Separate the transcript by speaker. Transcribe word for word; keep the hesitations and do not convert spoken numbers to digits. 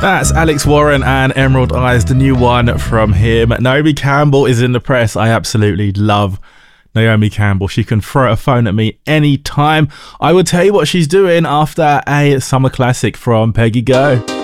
Speaker 1: That's Alex Warren and Emerald Eyes, the new one from him. Naomi Campbell is in the press. I absolutely love Naomi Campbell. She can throw a phone at me anytime. I will tell you what she's doing after a summer classic from Peggy Go.